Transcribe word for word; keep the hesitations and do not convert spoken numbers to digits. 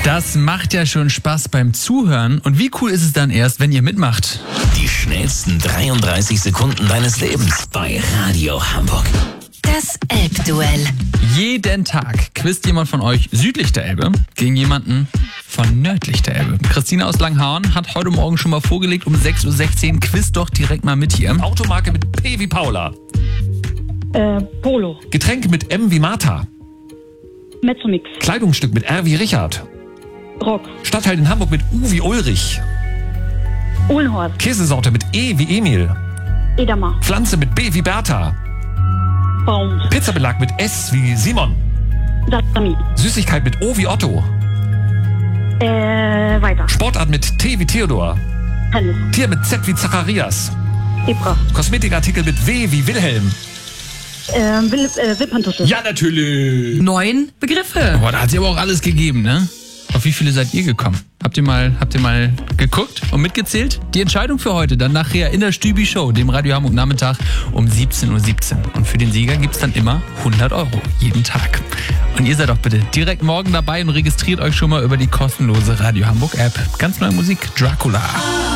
Das macht ja schon Spaß beim Zuhören. Und wie cool ist es dann erst, wenn ihr mitmacht? Die schnellsten dreiunddreißig Sekunden deines Lebens bei Radio Hamburg. Das Elbduell. Jeden Tag quizt jemand von euch südlich der Elbe gegen jemanden von nördlich der Elbe. Christina aus Langhorn hat heute Morgen schon mal vorgelegt um sechs Uhr sechzehn. Quiz doch direkt mal mit hier. Automarke mit P wie Paula. Äh, Polo. Getränk mit M wie Martha. Mezzomix. Kleidungsstück mit R wie Richard. Rock. Stadtteil in Hamburg mit U wie Ulrich. Uhlenhorst. Käsesorte mit E wie Emil. Edamer. Pflanze mit B wie Bertha. Baum. Pizzabelag mit S wie Simon. Salami. Süßigkeit mit O wie Otto. Äh, weiter. Sportart mit T wie Theodor. Tennis. Tier mit Z wie Zacharias. Zebra. Kosmetikartikel mit W wie Wilhelm. Äh, Will, äh, Wimperntusche. Ja, natürlich. Neun Begriffe. Boah, da hat sie aber auch alles gegeben, ne? Auf wie viele seid ihr gekommen? Habt ihr mal, habt ihr mal geguckt und mitgezählt? Die Entscheidung für heute dann nachher in der Stübi-Show, dem Radio Hamburg Nachmittag um siebzehn Uhr siebzehn. Und für den Sieger gibt's dann immer hundert Euro jeden Tag. Und ihr seid doch bitte direkt morgen dabei und registriert euch schon mal über die kostenlose Radio Hamburg App. Ganz neue Musik, Dracula.